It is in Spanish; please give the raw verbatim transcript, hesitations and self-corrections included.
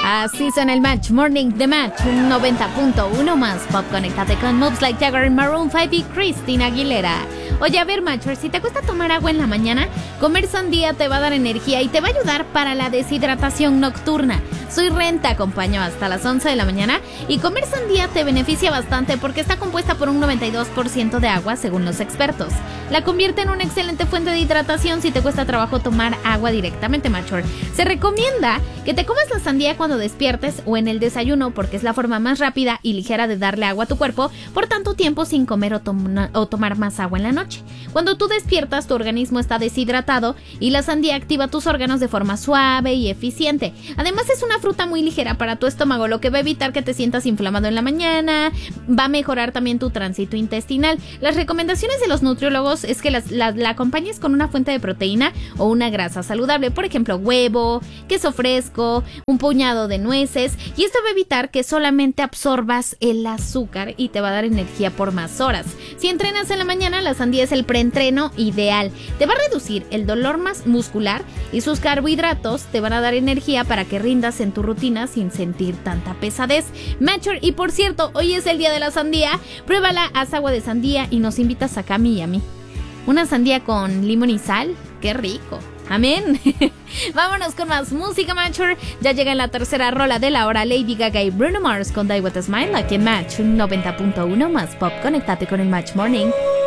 Así son el Match Morning The Match noventa punto uno más pop. Conéctate con Moves Like Jagger, Maroon cinco y Christina Aguilera. Oye, a ver, Matcher, si te cuesta tomar agua en la mañana, comer sandía te va a dar energía y te va a ayudar para la deshidratación nocturna. Soy Ren, te acompaño hasta las once de la mañana y comer sandía te beneficia bastante porque está compuesta por un noventa y dos por ciento de agua según los expertos. La convierte en una excelente fuente de hidratación si te cuesta trabajo tomar agua directamente, Matcher. Se recomienda que te comas la sandía cuando despiertes o en el desayuno porque es la forma más rápida y ligera de darle agua a tu cuerpo por tanto tiempo sin comer o, tom- o tomar más agua en la noche. Cuando tú despiertas, tu organismo está deshidratado y la sandía activa tus órganos de forma suave y eficiente. Además, es una fruta muy ligera para tu estómago, lo que va a evitar que te sientas inflamado en la mañana, va a mejorar también tu tránsito intestinal. Las recomendaciones de los nutriólogos es que las, la, la acompañes con una fuente de proteína o una grasa saludable, por ejemplo, huevo, queso fresco, un puñado de nueces, y esto va a evitar que solamente absorbas el azúcar y te va a dar energía por más horas. Si entrenas en la mañana, la sandía es el preentreno ideal. Te va a reducir el dolor más muscular y sus carbohidratos te van a dar energía para que rindas en tu rutina sin sentir tanta pesadez. Matcher, y por cierto, hoy es el día de la sandía. Pruébala, haz agua de sandía y nos invitas a Cami y a mí. Una sandía con limón y sal, qué rico. Amén. Vámonos con más música, Matcher. Ya llega la tercera rola de la hora, Lady Gaga y Bruno Mars con Die With A Smile, aquí en Match noventa punto uno más pop. Conéctate con el Match Morning.